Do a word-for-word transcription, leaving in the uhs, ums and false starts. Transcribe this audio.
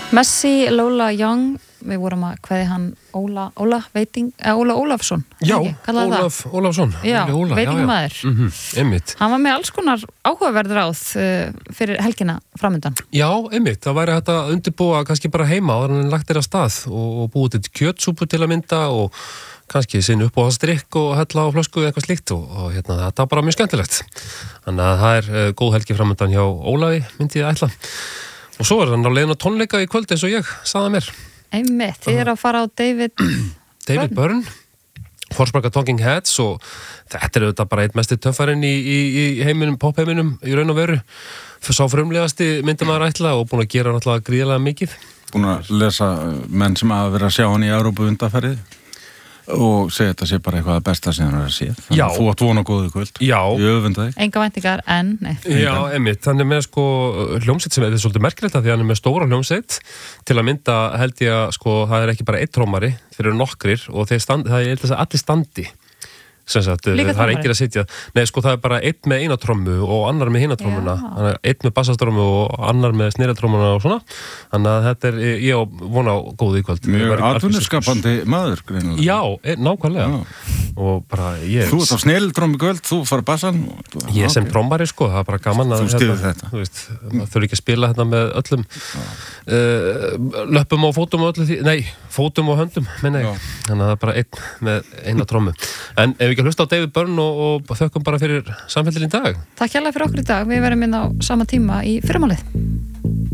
Messi, Lola Young, við vorum að kveði hann Óla, Óla, veiting, eh, Óla Ólafsson. Já, ekki, Ólaf, Ólafsson. Já, Óla, veitingmaður. Já, já. Mm-hmm, einmitt. Hann var með alls konar áhugaverð ráð uh, fyrir helgina framundan. Já, einmitt. Það væri hægt að undirbúa kannski bara heima og hann lagt þér að stað og, og búið til kjötsúpu til að mynda og kannski sinn upp á strikk og hella á flösku eða eitthvað slíkt og, og hérna, þetta er bara mjög skemmtilegt. Þannig að það er uh, góð helgi framundan hjá Ólafi, myndi ég ætla. Og svo er hann á leiðin á tónleika í kvöld eins og ég, sagði mér. Einmitt, þið er að fara á David David Byrne, Forsparka Talking Heads og þetta er auðvitað bara eitt mesti töffarinn í, í, í heiminum, popheiminum í raun og veru. Sá frumlegasti myndi maður ætla og búin að gera náttúrulega gríðarlega mikið. Búin að lesa menn sem hafa verið að sjá hann í Evrópu undanfarið og segja þetta sé bara eitthvað besta sem hann er að sé. Þannig að þú átt vona góðu kvöld. Já. Ég öfunda þig. Enga væntingar, en nei. Já, einmitt. Hann er með sko hljómsveit sem er svolítið merkilegt að því hann er með stóra hljómsveit. Til að mynda held ég að sko það er ekki bara einn trómari, þeir eru nokkrir og þeir stand, það er þess að allir standi. Sagt, það er enginn að sitja. Nei, sko það er bara einn með eina trommu og annar með hina trommuna. Einn með bassastrommu og annar með sneratrommuna og svona. Þannig að þetta er, ég á vona á góðu í kvöld. Mjög atvinnuskapandi maður, greinilega. Já, nákvæmlega. Já. Og bara ég... Þú ert á sneratrommu kvöld, þú fara bassan. Og... Ég sem trommari, sko, það er bara gaman að... Þú styrir þetta. Þú veist, maður þurfi ekki að spila þetta með öllum uh, löppum og fótum og öllu því... Nei, fótum og höndum, minna ég. Þannig að það er bara einn með eina trommu. En ef ekki að hlusta á David Byrne og, og þökkum bara fyrir samfélgin í dag. Takk hérlega fyrir okkur í dag. Við verðum inn á sama tíma í fyrramálið.